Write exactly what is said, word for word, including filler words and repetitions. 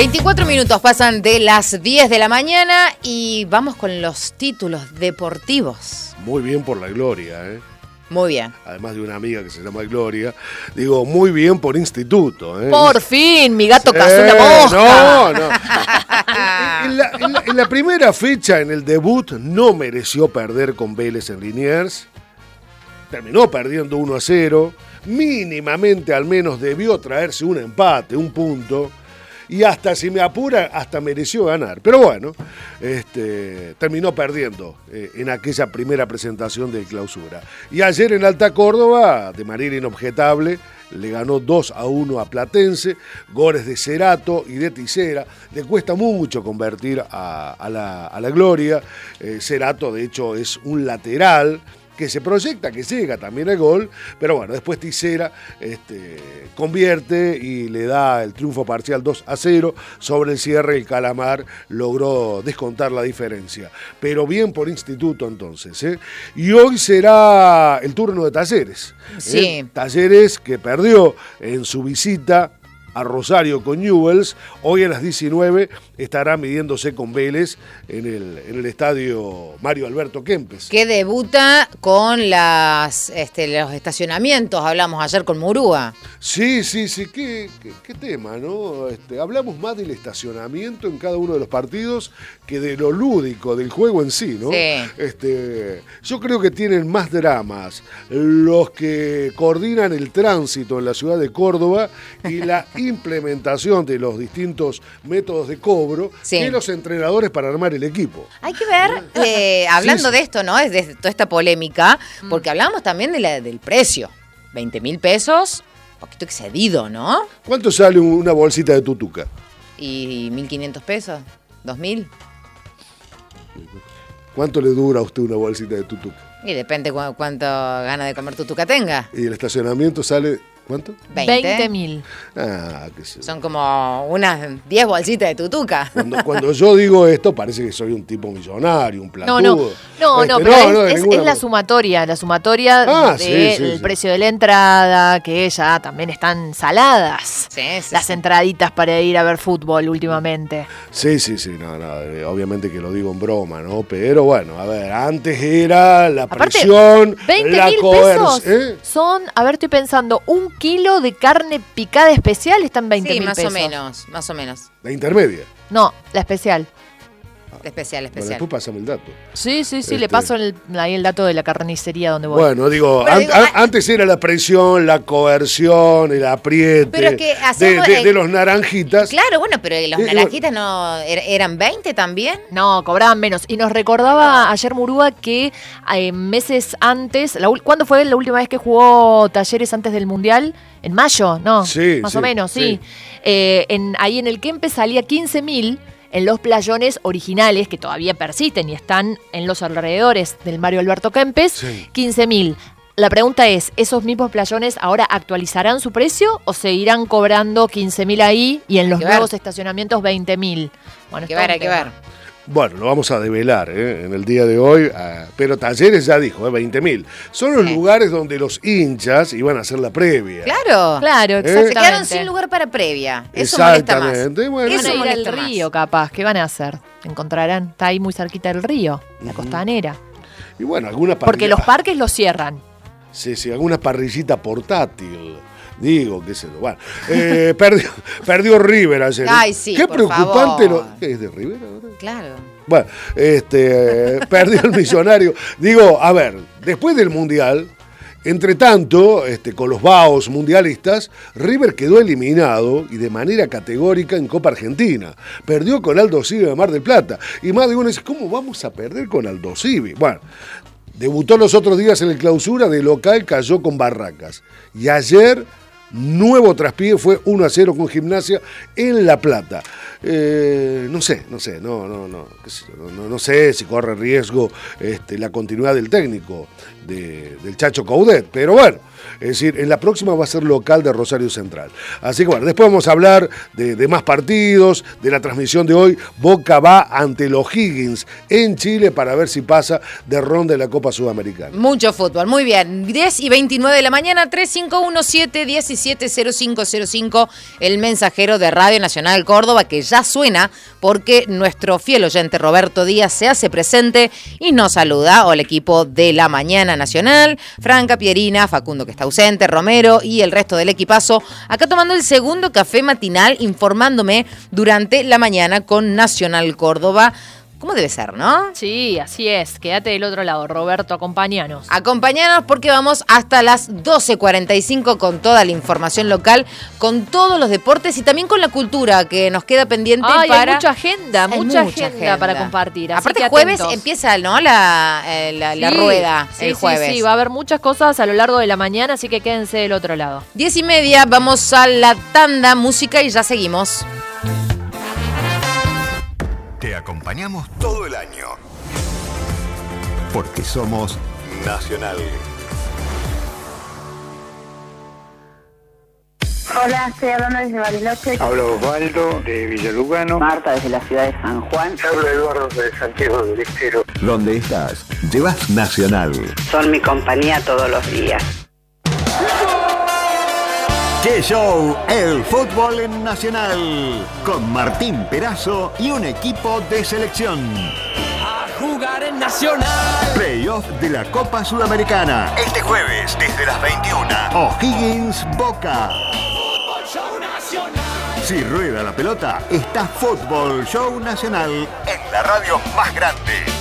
veinticuatro minutos pasan de las diez de la mañana y vamos con los títulos deportivos. Muy bien por la Gloria, ¿eh? Muy bien. Además de una amiga que se llama Gloria. Digo, muy bien por instituto, ¿eh? Por fin, mi gato cazó eh, una mosca. No, no. en, la, en, la, en la primera fecha, en el debut, no mereció perder con Vélez en Liniers. Terminó perdiendo uno a cero. Mínimamente al menos debió traerse un empate, un punto. Y hasta, si me apura, hasta mereció ganar. Pero bueno, este, terminó perdiendo eh, en aquella primera presentación de Clausura. Y ayer en Alta Córdoba, de manera inobjetable, le ganó dos a uno a Platense, goles de Cerato y de Tisera. Le cuesta mucho convertir a, a, la, a la Gloria. Eh, Cerato, de hecho, es un lateral que se proyecta, que llega también al gol, pero bueno, después Tisera este, convierte y le da el triunfo parcial dos a cero. Sobre el cierre el Calamar logró descontar la diferencia, pero bien por instituto entonces, ¿eh? Y hoy será el turno de Talleres, sí. ¿eh? Talleres que perdió en su visita a Rosario con Newell's. Hoy a las diecinueve estará midiéndose con Vélez en el, en el estadio Mario Alberto Kempes. Que debuta con las, este, los estacionamientos, hablamos ayer con Murúa. Sí, sí, sí, qué, qué, qué tema, ¿no? Este, hablamos más del estacionamiento en cada uno de los partidos que de lo lúdico, del juego en sí, ¿no? Sí. Este, yo creo que tienen más dramas los que coordinan el tránsito en la ciudad de Córdoba y la implementación de los distintos métodos de cobro, sí, que los entrenadores para armar el equipo. Hay que ver, eh, hablando sí, sí. de esto, ¿no? Es de toda esta polémica, porque hablamos también de la, del precio. veinte mil pesos, un poquito excedido, ¿no? ¿Cuánto sale una bolsita de tutuca? ¿Y mil quinientos pesos? ¿dos mil? ¿Cuánto le dura a usted una bolsita de tutuca? Y depende cu- cuánto gana de comer tutuca tenga. ¿Y el estacionamiento sale cuánto? veinte mil. Ah, qué sé. Son como unas diez bolsitas de tutuca. Cuando, cuando yo digo esto, parece que soy un tipo millonario, un platudo. No, no, no, este, no, pero no, es, no, es, es la sumatoria, la sumatoria ah, del sí, sí, sí. precio de la entrada, que ya también están saladas. Sí, sí, las sí. entraditas para ir a ver fútbol últimamente. Sí, sí, sí, no, no, eh, obviamente que lo digo en broma, ¿no? Pero bueno, a ver, antes era la Aparte, presión, veinte la mil coerción. pesos ¿eh? son, a ver, estoy pensando, un kilo de carne picada especial está en veinte Sí, mil más pesos. o menos, más o menos. La intermedia. No, la especial. Especial, Bueno, especial. después pásame el dato. Sí, sí, sí, Este- le paso el, ahí el dato de la carnicería donde voy. Bueno, digo, Bueno, an- digo, an- ah- antes era la presión, la coerción, el apriete Pero es que de, hacemos, de- eh, de los naranjitas. Claro, bueno, pero los Eh, naranjitas no er- eran veinte también. No, cobraban menos. Y nos recordaba ayer Murúa que eh, meses antes, la, ul- ¿cuándo fue la última vez que jugó Talleres antes del Mundial? ¿En mayo? No, Sí, más sí, o menos, sí. sí. Eh, en, ahí en el Kempes salía quince mil en los playones originales, que todavía persisten y están en los alrededores del Mario Alberto Kempes, Sí. quince mil. La pregunta es, ¿esos mismos playones ahora actualizarán su precio o seguirán cobrando quince mil ahí y en los Hay que ver. nuevos estacionamientos veinte mil? Bueno, Hay que está ver, un hay que tema. ver. Bueno, lo vamos a develar ¿eh? en el día de hoy, ah, pero Talleres ya dijo, ¿eh? veinte mil. Son los Sí. lugares donde los hinchas iban a hacer la previa. Claro. Claro, ¿Eh? exactamente. Se quedaron sin lugar para previa. Eso molesta más. Exactamente. Bueno, Eso Van a ir molesta al más. río, capaz. ¿Qué van a hacer? Encontrarán. Está ahí muy cerquita del río, la costanera. y bueno, alguna Porque parrilla- los parques los cierran. Sí, sí, alguna parrillita portátil. Digo, qué sé yo. Bueno, eh, perdió, perdió River ayer. ¿eh? Ay, sí, Qué por preocupante. favor. Lo, ¿Qué es de River ahora? Claro. Bueno, este, perdió el Millonario. Digo, a ver, después del Mundial, entre tanto, este, con los vaos mundialistas, River quedó eliminado y de manera categórica en Copa Argentina. Perdió con Aldo Civi de Mar del Plata. Y más de uno dice, ¿cómo vamos a perder con Aldo Civi? Bueno, debutó los otros días en el Clausura, de local cayó con Barracas. Y ayer, nuevo traspié, fue uno a cero con Gimnasia en La Plata. Eh, no sé, no sé, no, no, no, qué sé yo, no, no, no sé si corre riesgo este, la continuidad del técnico, de- del Chacho Coudet, pero bueno, Es decir, en la próxima va a ser local de Rosario Central. Así que bueno, después vamos a hablar de, de más partidos, de la transmisión de hoy. Boca va ante los O'Higgins en Chile para ver si pasa de ronda de la Copa Sudamericana. Mucho fútbol, muy bien. diez y veintinueve de la mañana, tres cinco uno siete, uno siete cero cinco cero cinco, el mensajero de Radio Nacional Córdoba, que ya suena porque nuestro fiel oyente Roberto Díaz se hace presente y nos saluda. Hola, equipo de la Mañana Nacional, Franca, Pierina, Facundo que está ausente, Romero y el resto del equipazo, acá tomando el segundo café matinal, informándome durante la mañana con Nacional Córdoba. ¿Cómo debe ser, no? Sí, así es. Quédate del otro lado, Roberto, acompáñanos. Acompáñanos porque vamos hasta las doce cuarenta y cinco con toda la información local, con todos los deportes y también con la cultura que nos queda pendiente. Ay, para... hay mucha agenda, hay mucha, mucha agenda, agenda para compartir. Así Aparte, que jueves atentos. empieza, ¿no? La, eh, la, sí, la rueda, sí, el sí, jueves. Sí, va a haber muchas cosas a lo largo de la mañana, así que quédense del otro lado. Diez y media, vamos a la tanda, música y ya seguimos. Te acompañamos todo el año. Porque somos Nacional. Hola, estoy hablando desde Bariloche. Hablo Osvaldo de Villalugano. Marta desde la ciudad de San Juan. Hablo Eduardo de Santiago del Estero. Donde estás, llevas Nacional. Son mi compañía todos los días. ¡Qué show! El fútbol en Nacional. Con Martín Perazo y un equipo de selección. A jugar en Nacional. Playoff de la Copa Sudamericana. Este jueves, desde las veintiuna. O'Higgins Boca. Fútbol Show Nacional. Si rueda la pelota, está Fútbol Show Nacional en la radio más grande.